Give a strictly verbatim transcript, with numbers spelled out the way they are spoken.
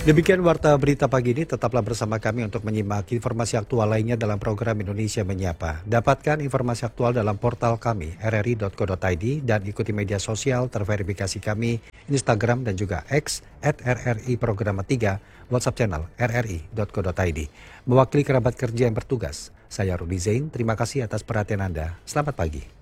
Demikian warta berita pagi ini, tetaplah bersama kami untuk menyimak informasi aktual lainnya dalam program Indonesia Menyapa. Dapatkan informasi aktual dalam portal kami r r i dot co dot i d dan ikuti media sosial terverifikasi kami, Instagram dan juga X at r r i programa tiga, WhatsApp channel r r i dot co dot i d. Mewakili kerabat kerja yang bertugas, saya Rudi Zain, terima kasih atas perhatian Anda. Selamat pagi.